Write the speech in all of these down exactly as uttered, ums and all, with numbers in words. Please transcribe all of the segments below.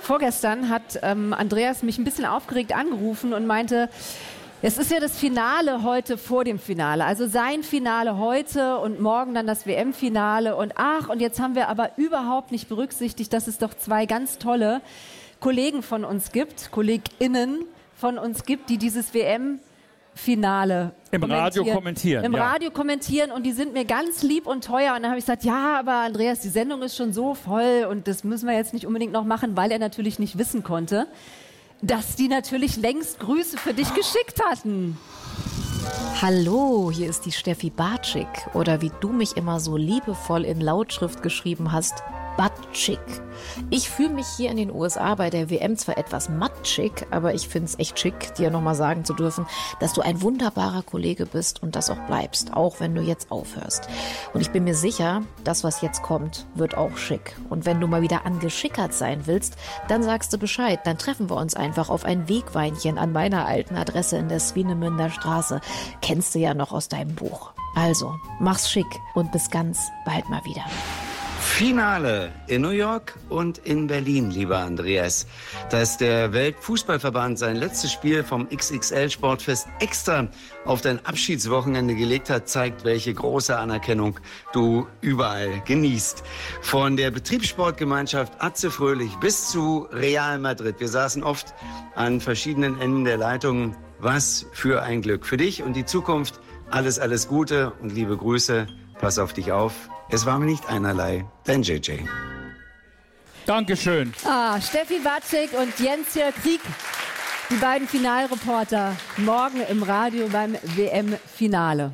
Vorgestern hat ähm, Andreas mich ein bisschen aufgeregt angerufen und meinte, es ist ja das Finale heute vor dem Finale. Also sein Finale heute und morgen dann das W M-Finale. Und ach, und jetzt haben wir aber überhaupt nicht berücksichtigt, dass es doch zwei ganz tolle Kollegen von uns gibt, KollegInnen von uns gibt, die dieses W M-Finale im Radio kommentieren. Im ja. Radio kommentieren und die sind mir ganz lieb und teuer. Und dann habe ich gesagt, ja, aber Andreas, die Sendung ist schon so voll und das müssen wir jetzt nicht unbedingt noch machen, weil er natürlich nicht wissen konnte, dass die natürlich längst Grüße für dich geschickt hatten. Hallo, hier ist die Steffi Bartschik oder wie du mich immer so liebevoll in Lautschrift geschrieben hast, Batschik. Ich fühle mich hier in den U S A bei der W M zwar etwas matschig, aber ich finde es echt schick, dir nochmal sagen zu dürfen, dass du ein wunderbarer Kollege bist und das auch bleibst, auch wenn du jetzt aufhörst. Und ich bin mir sicher, das, was jetzt kommt, wird auch schick. Und wenn du mal wieder angeschickert sein willst, dann sagst du Bescheid. Dann treffen wir uns einfach auf ein Wegweinchen an meiner alten Adresse in der Swinemünder Straße. Kennst du ja noch aus deinem Buch. Also, mach's schick und bis ganz bald mal wieder. Finale in New York und in Berlin, lieber Andreas. Dass der Weltfußballverband sein letztes Spiel vom X X L-Sportfest extra auf dein Abschiedswochenende gelegt hat, zeigt, welche große Anerkennung du überall genießt. Von der Betriebssportgemeinschaft Atze Fröhlich bis zu Real Madrid. Wir saßen oft an verschiedenen Enden der Leitung. Was für ein Glück für dich und die Zukunft. Alles, alles Gute und liebe Grüße. Pass auf dich auf. Es war mir nicht einerlei. Dein J J. Dankeschön. Ah, Steffi Batschik und Jens-Jörg Krieg, die beiden Finalreporter, morgen im Radio beim W M-Finale.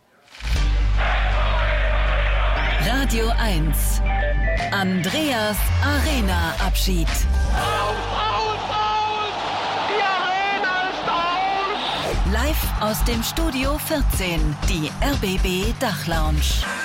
Radio eins. Andreas Arena-Abschied. Aus, aus, aus! Die Arena ist aus! Live aus dem Studio vierzehn, die R B B Dachlounge.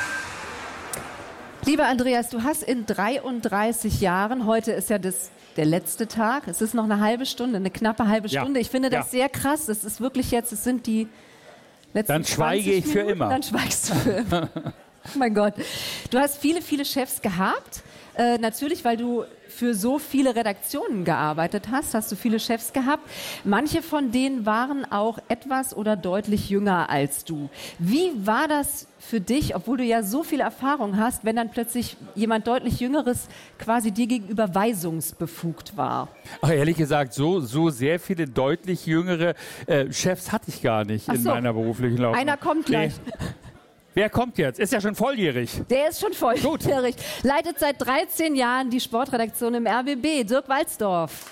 Lieber Andreas, du hast in dreiunddreißig Jahren, heute ist ja das, der letzte Tag, es ist noch eine halbe Stunde, eine knappe halbe Stunde. Ja. Ich finde das ja. sehr krass. Es ist wirklich jetzt, es sind die letzten Dann schweige ich Minuten, für immer. Dann schweigst du für immer. Oh mein Gott. Du hast viele, viele Chefs gehabt. Äh, natürlich, weil du für so viele Redaktionen gearbeitet hast, hast du viele Chefs gehabt. Manche von denen waren auch etwas oder deutlich jünger als du. Wie war das für dich, obwohl du ja so viel Erfahrung hast, wenn dann plötzlich jemand deutlich Jüngeres quasi dir gegenüber weisungsbefugt war? Ach, ehrlich gesagt, so, so sehr viele deutlich jüngere äh, Chefs hatte ich gar nicht Ach in so. meiner beruflichen Laufbahn. Einer kommt gleich. Nee. Wer kommt jetzt? Ist ja schon volljährig. Der ist schon volljährig. Leitet seit dreizehn Jahren die Sportredaktion im R B B. Dirk Walzdorf.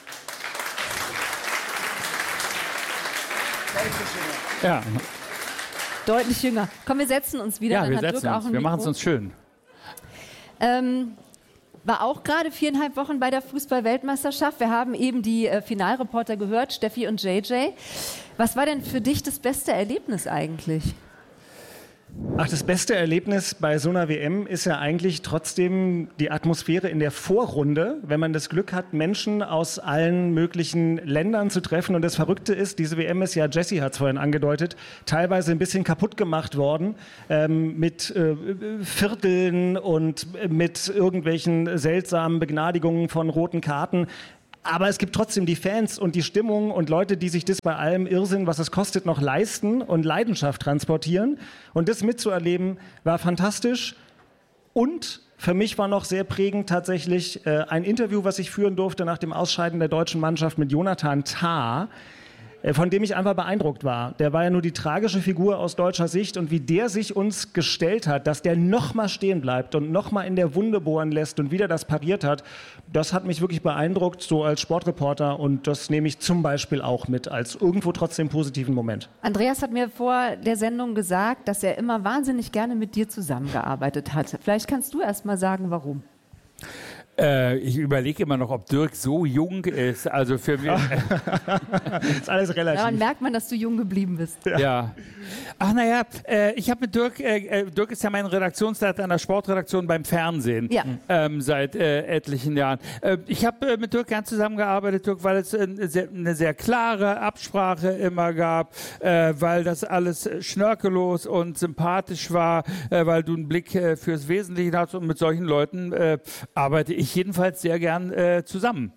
Ja. Deutlich jünger. Komm, wir setzen uns wieder. Ja, Dann wir hat setzen Dirk auch uns. ein Wir machen es Mikro. uns schön. Ähm, war auch gerade viereinhalb Wochen bei der Fußball-Weltmeisterschaft. Wir haben eben die äh, Finalreporter gehört, Steffi und J J. Was war denn für dich das beste Erlebnis eigentlich? Ach, das beste Erlebnis bei so einer W M ist ja eigentlich trotzdem die Atmosphäre in der Vorrunde, wenn man das Glück hat, Menschen aus allen möglichen Ländern zu treffen. Und das Verrückte ist, diese W M ist ja, Jessie hat es vorhin angedeutet, teilweise ein bisschen kaputt gemacht worden ähm, mit äh, Vierteln und mit irgendwelchen seltsamen Begnadigungen von roten Karten. Aber es gibt trotzdem die Fans und die Stimmung und Leute, die sich das bei allem Irrsinn, was es kostet, noch leisten und Leidenschaft transportieren. Und das mitzuerleben, war fantastisch. Und für mich war noch sehr prägend tatsächlich äh, ein Interview, was ich führen durfte nach dem Ausscheiden der deutschen Mannschaft mit Jonathan Tah, von dem ich einfach beeindruckt war. Der war ja nur die tragische Figur aus deutscher Sicht und wie der sich uns gestellt hat, dass der nochmal stehen bleibt und nochmal in der Wunde bohren lässt und wieder das pariert hat, das hat mich wirklich beeindruckt, so als Sportreporter, und das nehme ich zum Beispiel auch mit als irgendwo trotzdem positiven Moment. Andreas hat mir vor der Sendung gesagt, dass er immer wahnsinnig gerne mit dir zusammengearbeitet hat. Vielleicht kannst du erst mal sagen, warum. Äh, ich überlege immer noch, ob Dirk so jung ist. Also für mich. Ist alles relativ. Daran merkt man, dass du jung geblieben bist. Ja. ja. Ach naja, äh, ich habe mit Dirk, äh, Dirk ist ja mein Redaktionsleiter an der Sportredaktion beim Fernsehen ja. ähm, seit äh, etlichen Jahren. Äh, ich habe äh, mit Dirk gern zusammengearbeitet, Dirk, weil es äh, sehr, eine sehr klare Absprache immer gab, äh, weil das alles schnörkellos und sympathisch war, äh, weil du einen Blick äh, fürs Wesentliche hast, und mit solchen Leuten äh, arbeite ich jedenfalls sehr gern äh, zusammen.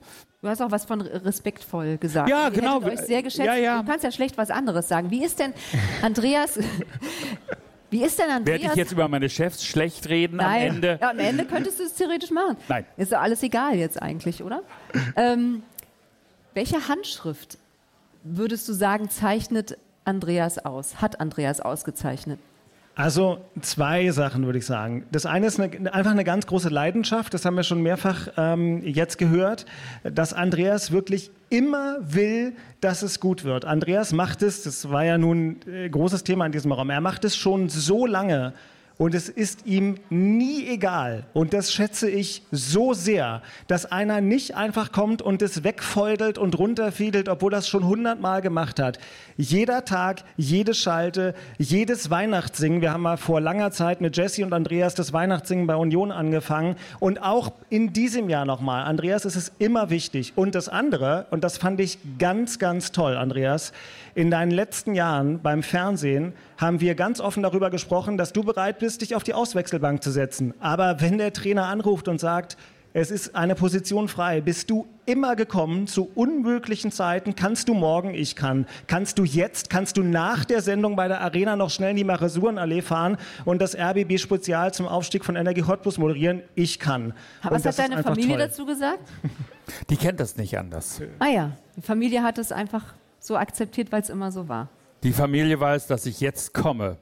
Du hast auch was von respektvoll gesagt. Ja, Ihr genau. hättet euch sehr geschätzt. Ja, ja. Du kannst ja schlecht was anderes sagen. Wie ist denn Andreas... Wie ist denn Andreas? Werde ich jetzt über meine Chefs schlecht reden Nein. am Ende? Ja, am Ende könntest du es theoretisch machen. Nein. Ist doch alles egal jetzt eigentlich, oder? ähm, welche Handschrift würdest du sagen, zeichnet Andreas aus? Hat Andreas ausgezeichnet? Also zwei Sachen würde ich sagen. Das eine ist eine, einfach eine ganz große Leidenschaft, das haben wir schon mehrfach ähm, jetzt gehört, dass Andreas wirklich immer will, dass es gut wird. Andreas macht es, das war ja nun ein großes Thema in diesem Raum, er macht es schon so lange und es ist ihm nie egal. Und das schätze ich so sehr, dass einer nicht einfach kommt und es wegfeudelt und runterfiedelt, obwohl er es schon hundertmal gemacht hat. Jeder Tag, jede Schalte, jedes Weihnachtssingen. Wir haben mal vor langer Zeit mit Jesse und Andreas das Weihnachtssingen bei Union angefangen. Und auch in diesem Jahr nochmal. Andreas, ist es immer wichtig. Und das andere, und das fand ich ganz, ganz toll, Andreas, in deinen letzten Jahren beim Fernsehen haben wir ganz offen darüber gesprochen, dass du bereit bist, dich auf die Auswechselbank zu setzen. Aber wenn der Trainer anruft und sagt, es ist eine Position frei, bist du immer gekommen zu unmöglichen Zeiten. Kannst du morgen? Ich kann. Kannst du jetzt? Kannst du nach der Sendung bei der Arena noch schnell in die Marisurenallee fahren und das R B B-Spezial zum Aufstieg von Energie Hotbus moderieren? Ich kann. Was hat deine Familie toll. dazu gesagt? Die kennt das nicht anders. Ah ja, die Familie hat es einfach so akzeptiert, weil es immer so war. Die Familie weiß, dass ich jetzt komme.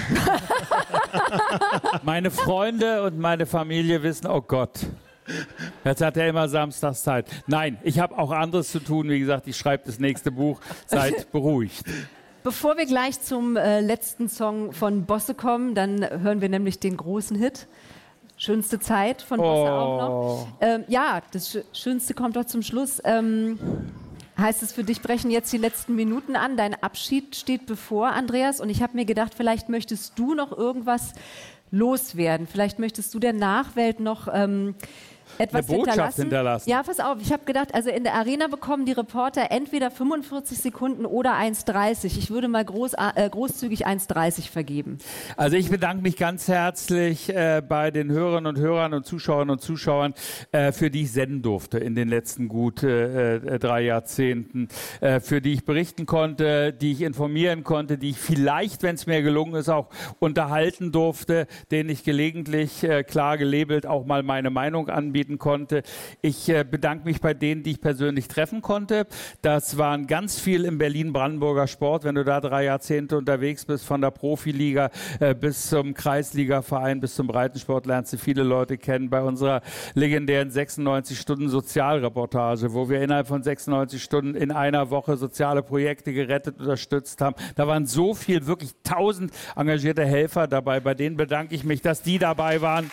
Meine Freunde und meine Familie wissen, oh Gott, jetzt hat er immer samstags Zeit. Nein, ich habe auch anderes zu tun. Wie gesagt, ich schreibe das nächste Buch. Seid beruhigt. Bevor wir gleich zum äh, letzten Song von Bosse kommen, dann hören wir nämlich den großen Hit. Schönste Zeit von Bosse oh. auch noch. Ähm, ja, das Sch- Schönste kommt doch zum Schluss. Ähm, heißt es für dich, brechen jetzt die letzten Minuten an. Dein Abschied steht bevor, Andreas. Und ich habe mir gedacht, vielleicht möchtest du noch irgendwas loswerden. Vielleicht möchtest du der Nachwelt noch ähm, etwas eine Botschaft hinterlassen. hinterlassen. Ja, pass auf. Ich habe gedacht, also in der Arena bekommen die Reporter entweder fünfundvierzig Sekunden oder eins dreißig. Ich würde mal groß, äh, großzügig eins dreißig vergeben. Also ich bedanke mich ganz herzlich äh, bei den Hörerinnen und Hörern und Zuschauerinnen und Zuschauern, äh, für die ich senden durfte in den letzten gut äh, drei Jahrzehnten, äh, für die ich berichten konnte, die ich informieren konnte, die ich vielleicht, wenn es mir gelungen ist, auch unterhalten durfte, denen ich gelegentlich äh, klar gelabelt auch mal meine Meinung anbieten konnte. Ich äh, bedanke mich bei denen, die ich persönlich treffen konnte. Das waren ganz viel im Berlin-Brandenburger Sport. Wenn du da drei Jahrzehnte unterwegs bist, von der Profiliga äh, bis zum Kreisligaverein, bis zum Breitensport, lernst du viele Leute kennen. Bei unserer legendären sechsundneunzig Stunden Sozialreportage, wo wir innerhalb von sechsundneunzig Stunden in einer Woche soziale Projekte gerettet, unterstützt haben. Da waren so viel, wirklich tausend engagierte Helfer dabei. Bei denen bedanke ich mich, dass die dabei waren.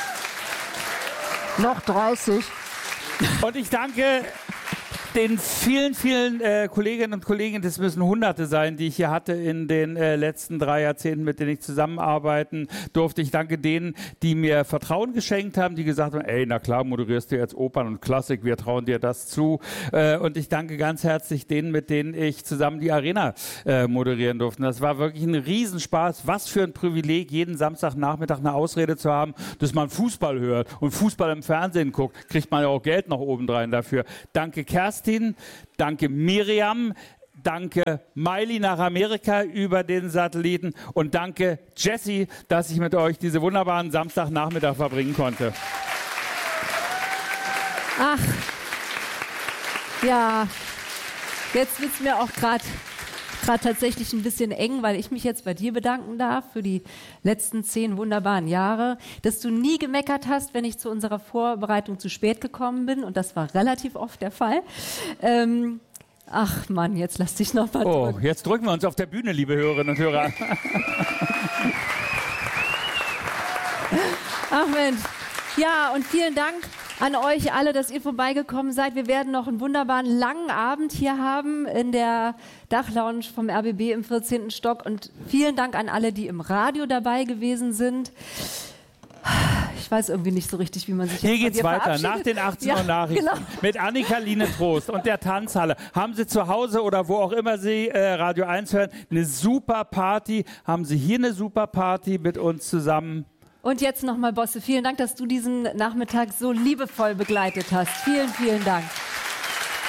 Noch dreißig. Und ich danke den vielen, vielen äh, Kolleginnen und Kollegen, das müssen Hunderte sein, die ich hier hatte in den äh, letzten drei Jahrzehnten, mit denen ich zusammenarbeiten durfte. Ich danke denen, die mir Vertrauen geschenkt haben, die gesagt haben, ey, na klar, moderierst du jetzt Opern und Klassik, wir trauen dir das zu. Äh, und ich danke ganz herzlich denen, mit denen ich zusammen die Arena äh, moderieren durfte. Das war wirklich ein Riesenspaß. Was für ein Privileg, jeden Samstagnachmittag eine Ausrede zu haben, dass man Fußball hört und Fußball im Fernsehen guckt, kriegt man ja auch Geld noch obendrein dafür. Danke Kerstin. Danke Miriam, danke Miley nach Amerika über den Satelliten und danke Jesse, dass ich mit euch diese wunderbaren Samstagnachmittag verbringen konnte. Ach, ja, jetzt wird es mir auch gerade gerade tatsächlich ein bisschen eng, weil ich mich jetzt bei dir bedanken darf für die letzten zehn wunderbaren Jahre, dass du nie gemeckert hast, wenn ich zu unserer Vorbereitung zu spät gekommen bin, und das war relativ oft der Fall. Ähm, ach Mann, jetzt lass dich noch mal Oh, drücken. jetzt drücken wir uns auf der Bühne, liebe Hörerinnen und Hörer. Ach Mensch. Ja, und vielen Dank an euch alle, dass ihr vorbeigekommen seid. Wir werden noch einen wunderbaren langen Abend hier haben in der Dachlounge vom R B B im vierzehnten Stock. Und vielen Dank an alle, die im Radio dabei gewesen sind. Ich weiß irgendwie nicht so richtig, wie man sich jetzt Hier geht's weiter, nach den achtzehn Uhr Nachrichten, ja, genau. mit Annika Line Trost und der Tanzhalle. Haben Sie zu Hause oder wo auch immer Sie äh, Radio eins hören, eine super Party? Haben Sie hier eine super Party mit uns zusammen? Und jetzt nochmal, Bosse, vielen Dank, dass du diesen Nachmittag so liebevoll begleitet hast. Vielen, vielen Dank.